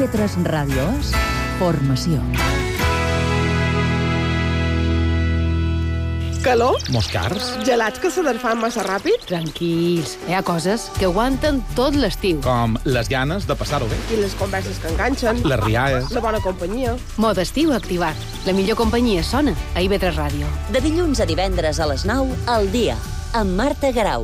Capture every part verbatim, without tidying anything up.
I V tres Ràdio és formació. Calor? Moscars? Gelats que se desfan massa ràpid? Tranquils, hi ha coses que aguanten tot l'estiu. Com les ganes de passar-ho bé. I les converses que enganxen? Les rialles. La bona companyia? Mod estiu activat. La millor companyia sona a I V tres Ràdio. De dilluns a divendres a les nou, al dia, amb Marta Garau.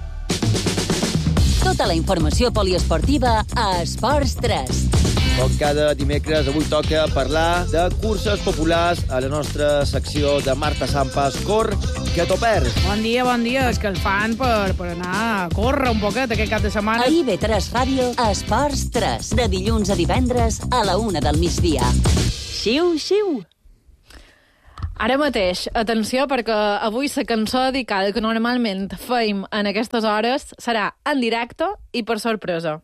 Tota la informació poliesportiva a Esports tres. Com cada dimecres, avui toca parlar de curses populars a la nostra secció de Marta Sampas. Cor, que t'ho perds. Bon dia, bon dia. És que el fan per, per anar a córrer un poquet aquest cap de setmana. A I V tres Ràdio, a Esports tres. De dilluns a divendres a la una del migdia. Xiu, xiu. Ara mateix, atenció, perquè avui la cançó dedicada que normalment feim en aquestes hores serà en directe i per sorpresa.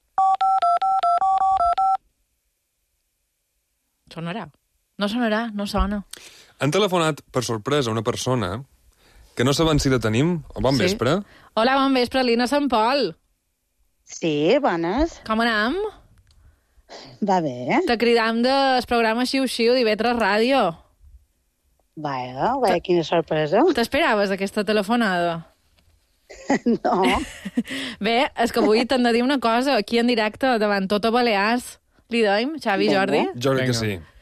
Sonarà. No sonarà, no sona. Han telefonat per sorpresa una persona que no saben si la tenim. Bon Sí. vespre. Hola, bon vespre, Lina Sant Pol. Sí, bones. Com anam? Va bé. Te cridam del programa Xiu Xiu d'I V tres Ràdio. Vaja, vaja, quina sorpresa. T'esperaves aquesta telefonada? No. Bé, és que avui t'han de dir una cosa, aquí en directe, davant tota Balears. Li deim, Xavi, Vinga. Jordi? Jo crec que Vinga. sí.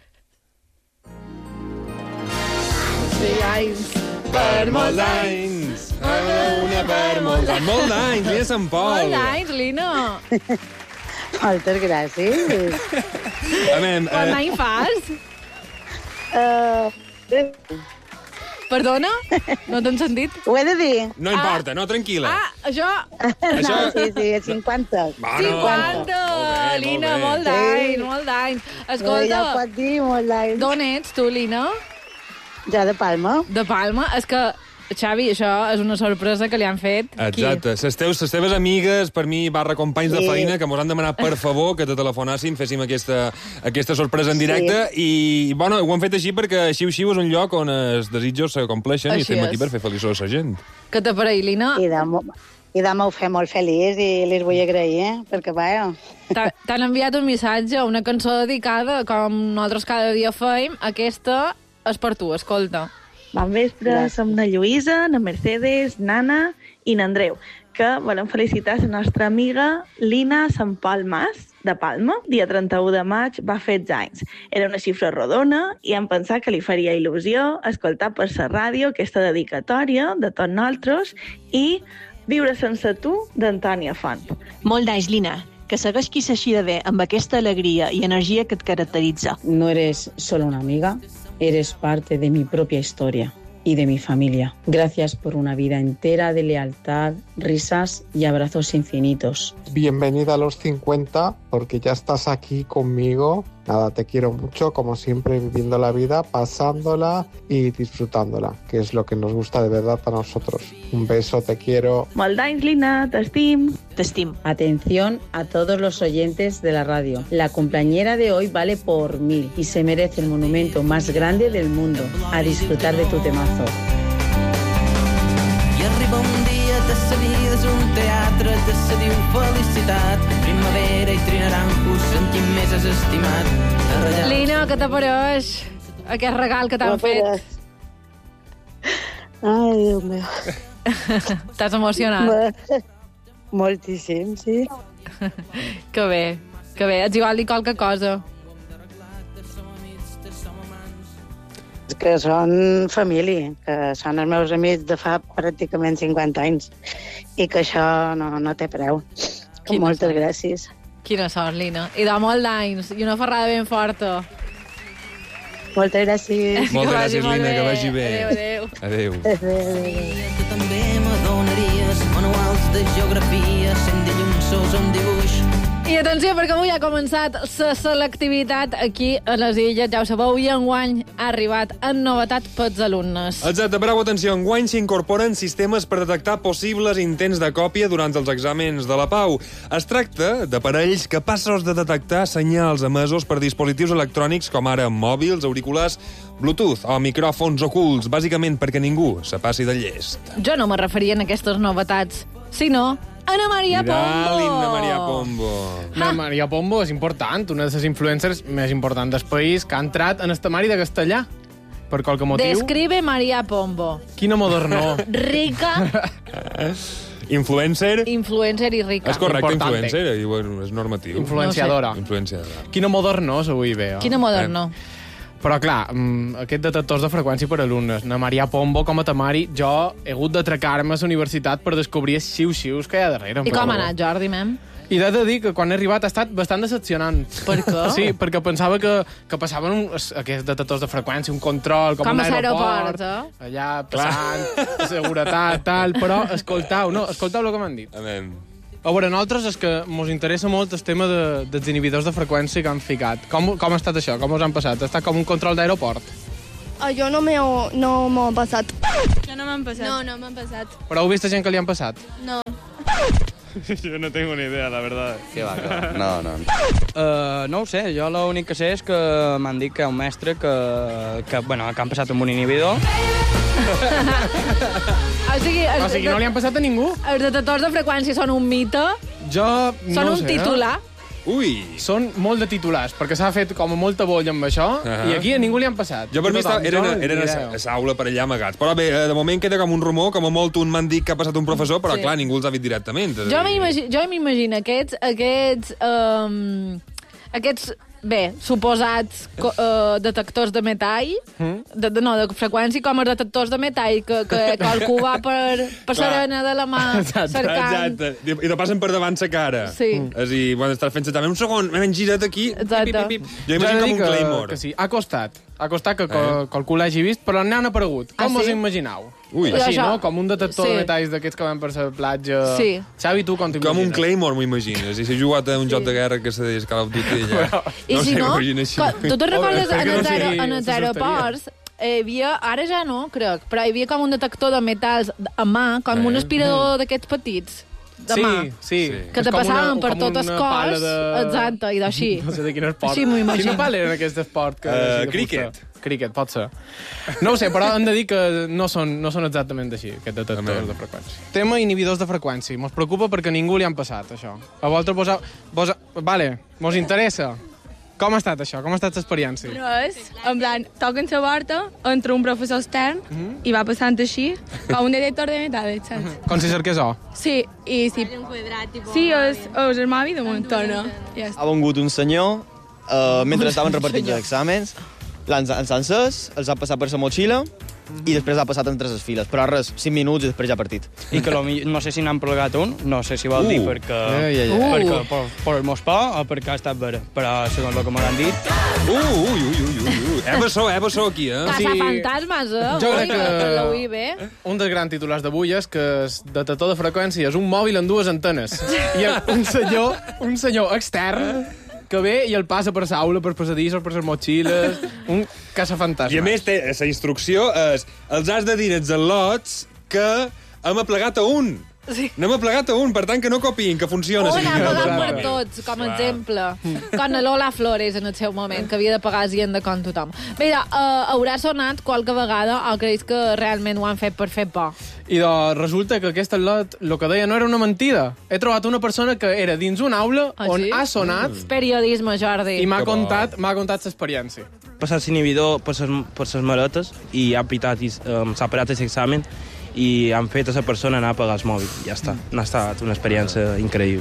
Sí, anys. Per molts anys! Una per molts anys! Molts anys, Lina Sant Pol! Molts anys, Lina. Moltes gràcies. A veure, Quant eh, any fas? Uh, Perdona? No t'han sentit? ho he de dir? no importa, no, tranquil·la. Ah, això... Això... No, sí, sí, és cinquanta. Bueno, cinquanta! molt bé, Lina, molt bé. molt d'anys, molt d'anys. Ja Escolta, ho pot dir molt d'anys. d'on ets tu, Lina? Ja de Palma. De Palma? És que, Xavi, això és una sorpresa que li han fet. Qui? Exacte. Les teus, les teves amigues, per mi, barra companys de Sí. feina, que mos han demanat, per favor, que te telefonassin, féssim aquesta, aquesta sorpresa en directe. I, bueno, ho han fet així perquè Xiu Xiu és un lloc on els desitjos se compleixen i Així estem és. aquí per fer feliços a la gent. Què t'apareix, Lina? I demà, i demà ho fem molt feliç i les vull agrair, eh? Perquè, vaja, T'ha- T'han enviat un missatge, una cançó dedicada, com nosaltres cada dia feim. Aquesta és per tu, escolta. Bon vespre, Gràcies. som na Lluïsa, na Mercedes, Nana i n'Andreu, que volem felicitar la nostra amiga Lina Sant Pol Mas, de Palma. Dia trenta-u de maig va fer anys. Era una xifra rodona i hem pensat que li faria il·lusió escoltar per la ràdio aquesta dedicatòria de tots nosaltres i Viure sense tu, d'Antònia Font. Molt d'anys, Lina. Que segueixis així de bé, amb aquesta alegria i energia que et caracteritza. No eres solo una amiga, eres parte de mi propia historia y de mi familia. Gracias por una vida entera de lealtad, risas y abrazos infinitos. Bienvenida a los cincuenta, porque ya estás aquí conmigo. Nada, te quiero mucho, como siempre, viviendo la vida, pasándola y disfrutándola, que es lo que nos gusta de verdad a nosotros. Un beso, te quiero. Molt d'anys, Lina, t'estim. T'estim. Atención a todos los oyentes de la radio. La compañera de hoy vale por mil y se merece el monumento más grande del mundo. A disfrutar de tu temazo. I arriba un dia de sa vida, és un teatre de sa diu felicitat. Primavera i trinaranjos, sentim més has estimat. Arrellat. Lina, què t'apareix? Aquest regal que t'han fet. Ai, Déu meu. T'has emocionat? Moltíssim, sí. Que bé, que bé. Ets igual dir qualque cosa. Que són família, que són els meus amics de fa pràcticament cinquanta anys i que això no, no té preu. Quina Moltes sort. gràcies. Quina sort, Lina. I de molt d'anys. I una ferrada ben forta. Moltes gràcies. Moltes vagi gràcies, molt Lina, bé. que vagi bé. Adéu, adéu. Adéu. Tu també m'adonaries manuals de geografia, cent de llenços amb dibuix. I atenció, perquè avui ha començat la selectivitat aquí a les Illes, ja ho sabeu, i enguany ha arribat en novetat pels alumnes. Exacte, preu atenció, enguany s'incorporen sistemes per detectar possibles intents de còpia durant els exàmens de la Pau. Es tracta d'aparells capaços de detectar senyals emesos per dispositius electrònics com ara mòbils, auriculars, Bluetooth o micròfons ocults, bàsicament perquè ningú se passi de llest. Jo no me referia a aquestes novetats, sinó Ana Maria Pombo. L'Anna Maria Pombo. Ana Maria Pombo és important, una de les influencers més importants del país que ha entrat en el temari de castellà. Per qualque motiu. Describe Maria Pombo. Quina modernó. Rica. Influencer. Influencer i rica. És correcte, Importante. influencer, i, bueno, és normatiu. Influenciadora. No sé. Influenciadora. Quina modernó s'avui ve. Eh? Quina modernó. Eh. Però, clar, aquests detectors de freqüència per alumnes, na Maria Pombo, com a temari, jo he hagut d'atracar-me a la universitat per descobrir els xius-xius que hi ha darrere. I com ha anat, Jordi, mem? I he de dir que quan he arribat ha estat bastant decepcionant. Per què? Sí, perquè pensava que, que passaven un, aquests detectors de freqüència, un control, com, com un aeroport. aeroport eh? Allà passant, seguretat, tal, però escoltau, no, escoltau el que m'han dit. Anem. A veure, nosaltres és que mos interessa molt el tema de, dels inhibidors de freqüència que han ficat. Com, com ha estat això? Com us han passat? Ha estat com un control d'aeroport? Uh, jo no m'ho no m'ho passat. Jo no m'han passat. No, no m'han passat. Però heu vist gent que li han passat? No. Yo no tengo ni idea, la verdad. Què va, què va? No, no. Uh, no ho sé, jo l'únic que sé és que m'han dit que hi ha un mestre que, que, bueno, que han passat amb un inhibidor. O sigui, o sigui, no li han passat a ningú? Els detectors de freqüència són un mite? Jo no Són ho un sé, titular? Eh? Ui! Són molt de titulars, perquè s'ha fet com molta bolla amb això, uh -huh. i aquí a ningú li han passat. Jo per mi estava, eren, eren, eren a, a saula per allà amagats. Però bé, de moment queda com un rumor, com a molt un m'han dit que ha passat un professor, però Sí. clar, ningú els ha dit directament. Jo m'imagino, jo m'imagino aquests, aquests, um, aquests, bé, suposats uh, detectors de metall, Mm? de, de, no, de freqüència, com els detectors de metall, que, que qualcú va per, per serena de la mà, cercant... Exacte. I te passen per davant sa cara. Sí. És a dir, quan estàs fent també un segon, m'hem girat aquí. Exacte. Pip, pip, pip. Jo Jo he imagino de com dir un que, Claymore. que sí, ha costat. Ha costat que, que Eh? qualcú l'hagi vist, però n'han aparegut. Ah, Com us sí? imaginau? Ui. Així, Això- no? Com un detector sí. de metalls d'aquests que van per la platja. Sí. Xavi, tu com t'ho Com un imagines? Claymore, m'ho imagines. I s'ha jugat a un joc de guerra que se deia Call of Duty. Ja. I si sé, no, m'ho imagino així. quan- tu te'n recordes Oh, espero en que no els, aer sigui en els la aeroports hi havia, ara ja no, crec, però hi havia com un detector de metalls a mà, com Eh? un aspirador d'aquests petits, de Sí, mà. sí. Que És te com passaven una- per com tot el una cos. pala de- Exacte, i d'així. No sé de quin esport. Així m'ho imagino. Quina pala era aquest esport? Que Eh, així de cricket. fusta? Cricket, pot ser. No ho sé, però hem de dir que no són, no són exactament així, aquests detectors de freqüència. Tema inhibidors de freqüència. Mos preocupa perquè a ningú li han passat, això. A vosaltres vos... ha- vos ha- vale, mos interessa. Com ha estat això? Com ha estat l'experiència? Res, en plan, toquen la porta, entra un professor extern i va passant així, com un detector de metall, saps? Com si cerqués O. Sí, i si... Sí, és, és el mòbil de Montana. Ja està. Ha vengut un senyor, uh, mentre estaven repartint els exàmens, l'han els han encès, els ha passat per la motxilla i després ha passat entre les files. Però res, cinc minuts i després ja ha partit. I que lo, mi- no sé si n'han plegat un, no sé si vol Uh. dir perquè, Ai, ai, ai. perquè Uh. per, per el mos por o perquè ha estat vera. Però segons el que m'han dit... Uh, ui, ui, ui, ui, ui. Eva so, Eva so aquí, eh? Casa fantasmes, eh? Jo Ui, crec que que- la U I B. Un dels grans titulars d'avui és que el detector de freqüència és un mòbil amb dues antenes. I un senyor, un senyor extern que ve i el passa per l'aula, per passadissos, per les motxilles, un caçafantasmes. I a més, té, la instrucció és els has de dir als al·lots que hem aplegat a un. Sí. N'hem aplegat a un, per tant que no copiïn, que funciona. Un sí. ha pagat Clar. per tots, com a Clar. exemple. Com a Lola Flores en el seu moment, que havia de pagar Hacienda com tothom. Mira, uh, haurà sonat qualque vegada o creus que realment ho han fet per fer por? I doncs resulta que aquest al·lot, el que deia, no era una mentida. He trobat una persona que era dins una aula Ah, on sí? ha sonat Periodisme, Jordi. i m'ha Que bo. contat m'ha contat l'experiència. Passat l'inhibidor per ses, per ses maletes i ha pitat i um, s'ha parat l'examen i han fet a la persona anar a pagar el mòbil. Ja està. Ha estat una experiència increïble.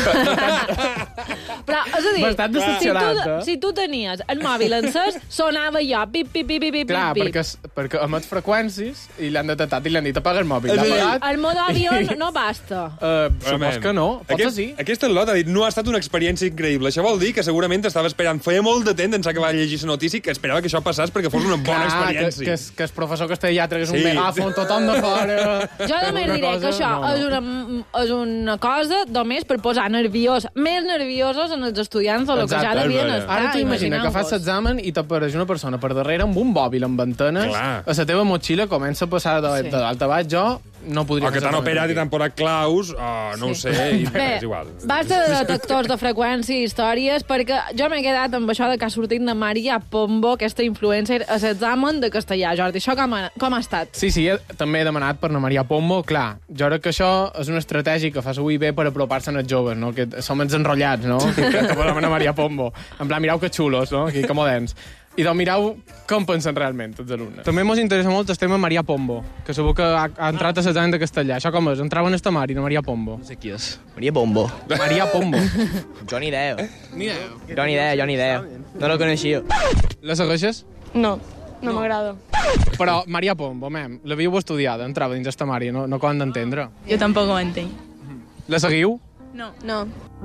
Però, és a dir, Bastant si decepcionat, tu, eh? si tu tenies el mòbil encès, sonava jo, pip, pip, pip, pip, pip, Clar, pip. perquè, perquè emet freqüències i l'han detectat i li han dit apaga el mòbil. És L'ha a dir, pagat. El modo avió no basta. Uh, supos que no, potser aquest, sí. Aquest al·lot ha dit no ha estat una experiència increïble. Això vol dir que segurament estava esperant. Feia molt de temps d'ençà que va llegir la notícia que esperava que això passés perquè fos una bona Clar, que, experiència. que, es- que el professor castellà tragués Sí. un megàfon, tothom de fora... Jo només Una diré cosa- que això no, no. És, una, és una cosa només per posar nerviós, més nerviosos en els estudiants de lo que ja devien estar. Ara tu imagina que fas l'examen i t'apareix una persona per darrere amb un mòbil amb antena, Clar. a la teva motxilla comença a passar de, Sí. de dalt a baix. Jo no podria O que t'han operat i t'han posat claus, o no ho sé, i Bé, és igual. basta de detectors de freqüència i històries, perquè jo m'he quedat amb això de que ha sortit de Maria Pombo, aquesta influencer, a l'examen de castellà. Jordi, això com ha, com ha estat? Sí, sí, també he demanat per na Maria Pombo. Clar, jo crec que això és una estratègia que fa la U I B per apropar-se als joves, no? Que som els enrotllats, no? Que, que volem a Maria Pombo. En plan, mireu que xulos, no? Que, que moderns. I doncs mireu com pensen realment tots els alumnes. També ens interessa molt el tema Maria Pombo, que segur que ha, ha entrat a l'examen de castellà. Això com és? Entrava en esta Mari, no Maria Pombo. No sé qui és. Maria Pombo. Maria Pombo. Jo ni idea. Ni idea. Jo ni idea, jo ni idea. No la coneixia. La segueixes? No, no m'agrada. Però Maria Pombo, mem, l'havíeu estudiada, entrava dins esta Mari, no, no ho han d'entendre. Jo tampoc ho entenc. La seguiu? No. No.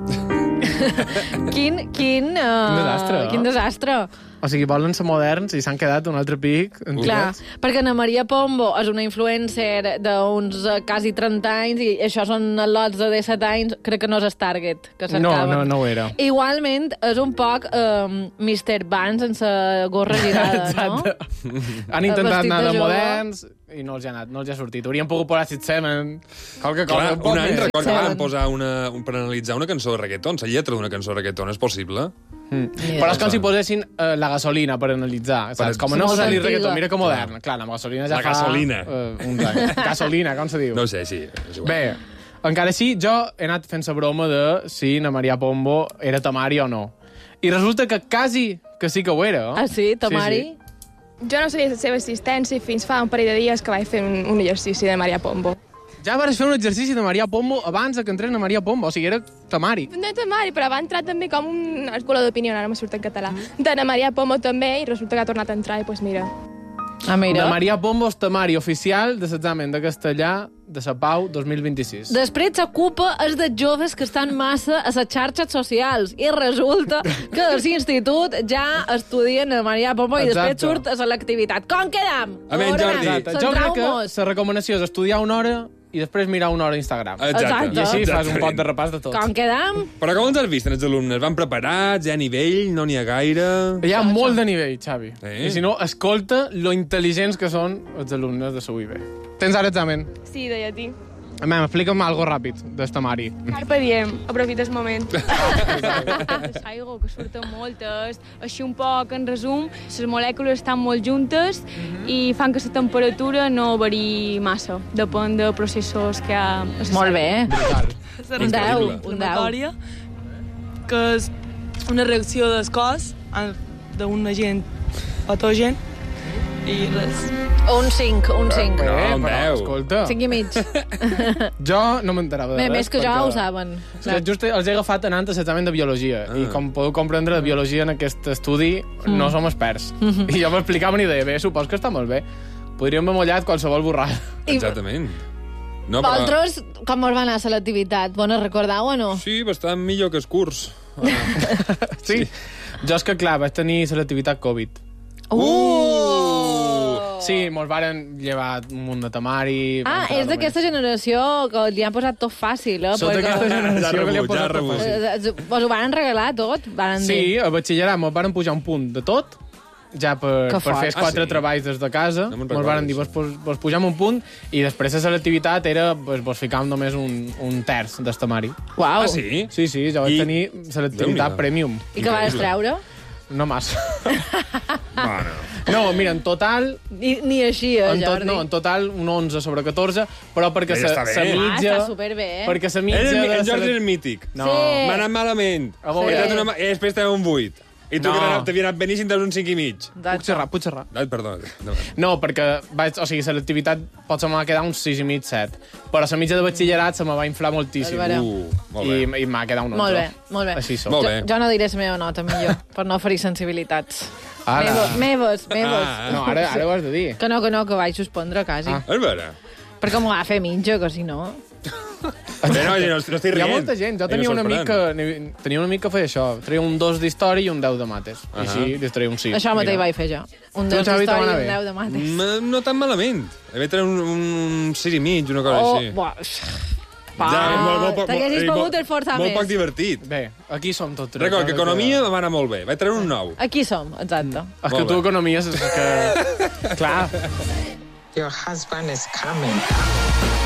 Quin, quin, uh, Quin desastre, no? Quin desastre. O sigui, volen ser moderns i s'han quedat un altre pic. Clar, perquè na Maria Pombo és una influencer d'uns uh, quasi trenta anys i això són lots de disset anys, crec que no és el target que No, cercaven. no, no ho era. Igualment, és un poc um, mister Vance sense gorra girada, no? Han intentat Vestit anar de de jove. moderns i no els ha anat, no els ha sortit. Haurien pogut posar Sid Semen, qualque cosa. Clar, un any record que van posar una, un, per analitzar una cançó de reggaeton, la lletra d'una cançó de reggaeton, és possible? Mm. Però és com si posessin uh, la gasolina per analitzar. Saps? Per- Com no Molt salir antiga. reggaeton, mira que modern. Clar, la gasolina ja La fa... gasolina. Uh, uns anys. Gasolina, com se diu? No sé, sí. És igual. Bé, encara així, jo he anat fent la broma de si na Maria Pombo era Tamari o no. I resulta que quasi que sí que ho era. Ah, sí? Tamari? Sí, sí. Jo no sabia la seva existència fins fa un parell de dies que vaig fer un, un exercici de Maria Pombo. Ja vas fer un exercici de Maria Pombo abans que entrés na Maria Pombo, o sigui, era Tamari. No Tamari, però va entrar també com un article d'opinió, ara me surt en català. De na Maria Pombo també, i resulta que ha tornat a entrar, i doncs mira. Ah, mira. De Maria Pombo és Tamari oficial de l'examen de castellà de la Pau dos mil vint-i-sis. Després s'ocupa els de joves que estan massa a les xarxes socials i resulta que a l'institut ja estudien a Maria Pombo i després Exacte. surt a l'activitat. Com quedam? A veure, Jordi. Exacte. Jo crec que la recomanació és estudiar una hora i després mirar una hora a Instagram. Exacte. I així fas un Exactament. pot de repàs de tot. Com quedam? Però com els has vist, els alumnes? Van preparats? Hi ha nivell? No n'hi ha gaire? Hi ha molt de nivell, Xavi. Sí? I si no, escolta lo intel·ligents que són els alumnes de la U I B. Tens ara examen? Sí, de llatí. Mem, explica'm algo ràpid d'esta Mari. Carpe diem, aprofita el moment. Aigua, que surten moltes, així un poc, en resum, les molècules estan molt juntes i fan que la temperatura no variï massa, depèn de processos que hi ha. Molt bé. Brutal. Un deu, un inflamatòria, que és una reacció del cos a- d'un agent patogen i res. Un cinc, un cinc. Bé, No, un però, deu. escolta, Cinc i mig. jo no m'enterava de Bé, res. més que jo perquè- ho saben. És que just els he agafat anant a l'examen de biologia Ah. i com podeu comprendre de biologia en aquest estudi Mm. no som experts. Mhm. I jo m'explicava ni idea, bé, supos que està molt bé. Podríem haver mullat qualsevol borrada. Exactament. No, però... Vosaltres, com us va anar a l'activitat? Bona, recordeu o no? Sí, bastant millor que el curs. Sí. Jo és que, clar, vaig tenir selectivitat Covid. Uh! Sí, mos varen llevar un munt de tamari... Ah, és d'aquesta generació que li han posat tot fàcil, eh? Sóc d'aquesta generació que li han rebut, ja posat tot rebut. fàcil. Eh, eh, Vos ho van regalar tot? Van Sí, dir. a batxillerat mos varen pujar un punt de tot, ja per, Que per fort. fer els quatre Ah, sí? treballs des de casa. No me'n mos varen recordo, dir, vos, això. vos, vos pujam un punt, i després la selectivitat era, pues, vos ficàvem només un, un terç d'estamari. Uau. Ah, sí? Sí, sí, jo vaig I- tenir selectivitat Déu-n'hi-do. premium. I què vas treure? No massa. Bueno. No, mira, en total... Ni, ni així, eh, En tot, Jordi? no, en total un onze sobre catorze, però perquè Ja sa, està sa bé. Ah, mitja... està superbé, eh? Perquè sa Ell, mitja... el, de el Jordi sele- és mític. No. Sí. M'ha anat malament. A veure. He tret una... I després té un vuit. I tu No. que anat- t'havia anat beníssim, tens un cinc i mig. Puc xerrar, puc xerrar. Ai, perdó. No. No, perquè vaig, o sigui, selectivitat pot se m'ha quedat uns sis i mig, set. Però la mitja de batxillerat se me va inflar moltíssim. Bàrbara. Uh, molt I, bé. i m'ha quedat un onze. Molt bé, molt bé. Així som. Molt Jo, bé. jo no diré la meva nota, millor, per no ferir sensibilitats. Ara. Meves, meves, meves. Ah, No, ara, ara ho has de dir. Que no, que no, que vaig suspendre, quasi. Ah. És vera. Perquè m'ho va fer mitja, que si no... Bé, no, no, no estic Hi ha rient. molta gent. Jo I no tenia un amic sorprèn. que, tenia un amic que feia això. Treia un dos d'història i un deu de mates. I Ahà. així li treia un sis. Això mateix Mira. vaig fer jo. Un Tu, deu Xavi, te va d'història anar i un bé? deu de mates. Mm, No tan malament. Vaig treure un, un sis i mig, una cosa Oh, així. buah. Ja, molt, molt, molt, molt, T'haguessis eh, pogut molt- esforçar Molt més. poc divertit. Bé, aquí som tots tres. Record que eh, economia va anar molt bé. Vaig treure un nou. Aquí som, exacte. És que Molt tu bé. economia és que... Clar. Your husband is coming.